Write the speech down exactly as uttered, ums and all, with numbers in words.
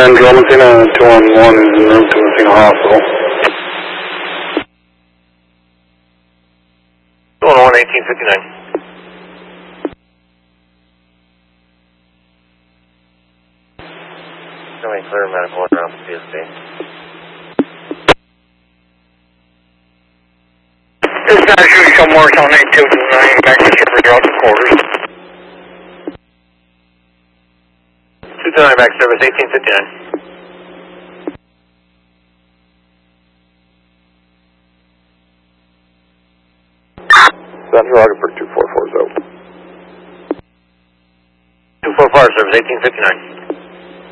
ten, Joe Messina two one one is en route to Messina Hospital. two one one, eighteen fifty-nine. Showing clear medical order on the P S D. This is not shooting some work on eight two two nine, back to Super Drug Quarters. two two nine back service, eighteen fifty-nine. Central Rockford two four four zero. two four four service, eighteen fifty-nine.